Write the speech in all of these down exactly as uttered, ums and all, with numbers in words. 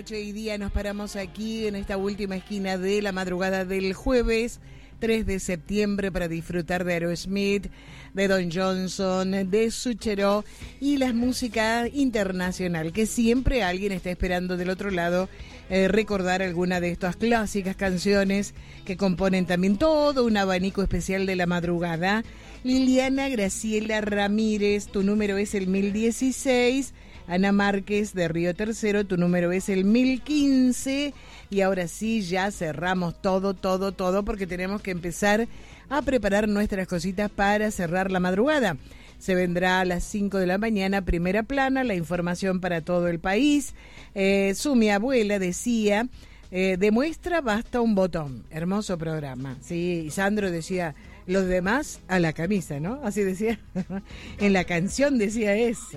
Noche y día nos paramos aquí en esta última esquina de la madrugada del jueves tres de septiembre para disfrutar de Aerosmith, de Don Johnson, de Sucheró y la música internacional, que siempre alguien está esperando del otro lado eh, recordar alguna de estas clásicas canciones que componen también todo un abanico especial de la madrugada. Liliana Graciela Ramírez, tu número es el mil dieciséis. Ana Márquez de Río Tercero, tu número es el mil quince. Y ahora sí, ya cerramos todo, todo, todo, porque tenemos que empezar a preparar nuestras cositas para cerrar la madrugada. Se vendrá a las cinco de la mañana, primera plana, la información para todo el país. Eh, su mi abuela decía, eh, demuestra basta un botón. Hermoso programa. Sí, y Sandro decía, los demás a la camisa, ¿no? Así decía. En la canción decía eso.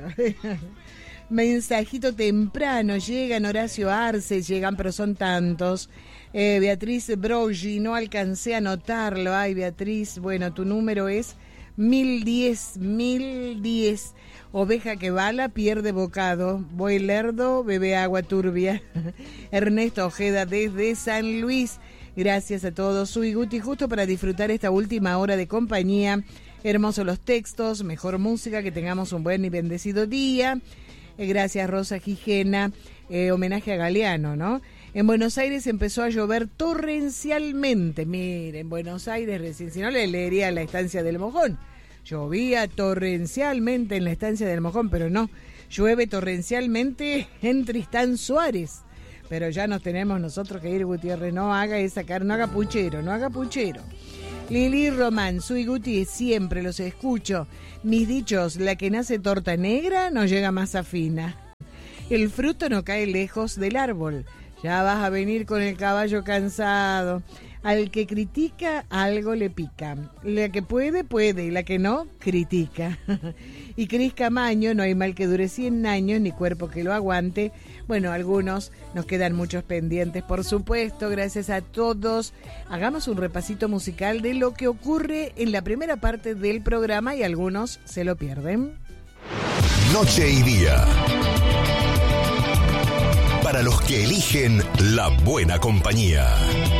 Mensajito temprano, llegan Horacio Arce, llegan, pero son tantos. Eh, Beatriz Brogi, no alcancé a anotarlo. Ay, Beatriz, bueno, tu número es mil diez, mil diez. Oveja que bala, pierde bocado. Voy lerdo, bebe agua turbia. Ernesto Ojeda desde San Luis. Gracias a todos. Soy Guti, justo para disfrutar esta última hora de compañía. Hermosos los textos, mejor música, que tengamos un buen y bendecido día. Gracias, Rosa Gijena, eh, homenaje a Galeano, ¿no? En Buenos Aires empezó a llover torrencialmente. Miren, en Buenos Aires recién, si no le leería la estancia del Mojón. Llovía torrencialmente en la estancia del Mojón, pero no, llueve torrencialmente en Tristán Suárez. Pero ya nos tenemos nosotros que ir, Gutiérrez, no haga esa cara, no haga puchero, no haga puchero. Lili Román, soy Guti, siempre los escucho. Mis dichos, la que nace torta negra no llega más fina. El fruto no cae lejos del árbol. Ya vas a venir con el caballo cansado. Al que critica, algo le pica. La que puede, puede, y la que no, critica. Y Cris Camaño, no hay mal que dure cien años, ni cuerpo que lo aguante. Bueno, algunos, nos quedan muchos pendientes, por supuesto, gracias a todos. Hagamos un repasito musical de lo que ocurre en la primera parte del programa y algunos se lo pierden. Noche y día. Para los que eligen la buena compañía.